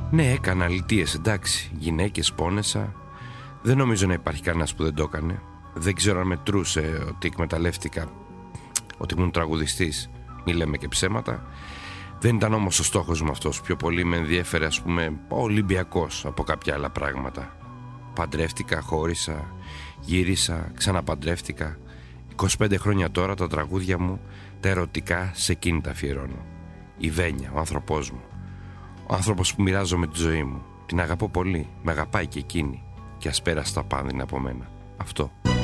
Ναι, έκανα αλητίες, εντάξει. Γυναίκες πόνεσα. Δεν νομίζω να υπάρχει κανένας που δεν το έκανε. Δεν ξέρω αν μετρούσε ότι εκμεταλλεύτηκα, ότι ήμουν τραγουδιστής. Μη λέμε και ψέματα. Δεν ήταν όμως ο στόχος μου αυτός. Πιο πολύ με ενδιέφερε, ας πούμε, ο Ολυμπιακός από κάποια άλλα πράγματα. Παντρεύτηκα, χώρισα, γύρισα, ξαναπαντρεύτηκα. 25 χρόνια τώρα τα τραγούδια μου, τα ερωτικά, σε εκείνη τα αφιερώνω. Η Βένια, ο άνθρωπός μου. Ο άνθρωπος που μοιράζομαι τη ζωή μου. Την αγαπώ πολύ, με αγαπάει και εκείνη. Και ας πέρασε τα πάνδυνα από μένα. Αυτό.